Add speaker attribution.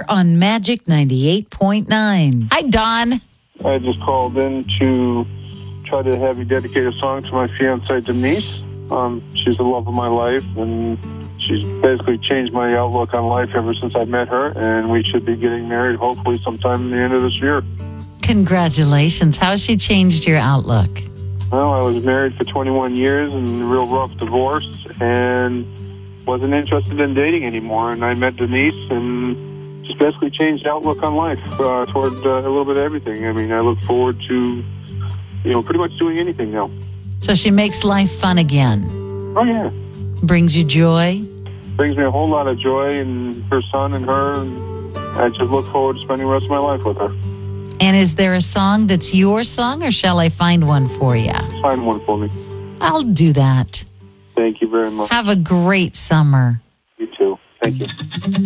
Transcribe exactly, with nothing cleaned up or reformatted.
Speaker 1: on Magic ninety-eight point nine.
Speaker 2: Hi, Don.
Speaker 3: I just called in to try to have you dedicate a song to my fiancée, Denise. Um, she's the love of my life, and she's basically changed my outlook on life ever since I met her, and we should be getting married hopefully sometime in the end of this year.
Speaker 2: Congratulations. How has she changed your outlook?
Speaker 3: Well, I was married for twenty-one years and a real rough divorce, and wasn't interested in dating anymore. And I met Denise and just basically changed the outlook on life uh, toward uh, a little bit of everything. I mean, I look forward to, you know, pretty much doing anything now.
Speaker 2: So she makes life fun again.
Speaker 3: Oh, yeah.
Speaker 2: Brings you joy?
Speaker 3: Brings me a whole lot of joy, and her son and her. And I just look forward to spending the rest of my life with her.
Speaker 2: And is there a song that's your song, or shall I find one for you?
Speaker 3: Find one for me.
Speaker 2: I'll do that.
Speaker 3: Thank you very much.
Speaker 2: Have a great summer.
Speaker 3: You too. Thank you.